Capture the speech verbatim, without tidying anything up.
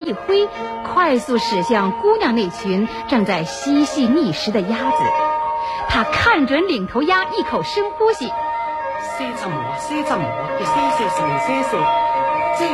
一挥，快速驶向姑娘那群正在嬉戏觅食的鸭子。他看准领头鸭，一口深呼吸， 些什么些什么，些些谁些谁。